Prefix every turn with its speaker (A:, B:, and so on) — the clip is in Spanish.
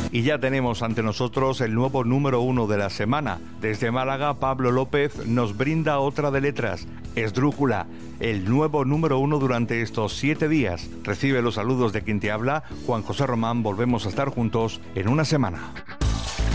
A: Y ya tenemos ante nosotros el nuevo número 1 de la semana. Desde Málaga, Pablo López nos brinda otra de letras, Esdrújula, el nuevo número 1 durante estos 7 días. Recibe los saludos de quien te habla, Juan José Román. Volvemos a estar juntos en una semana.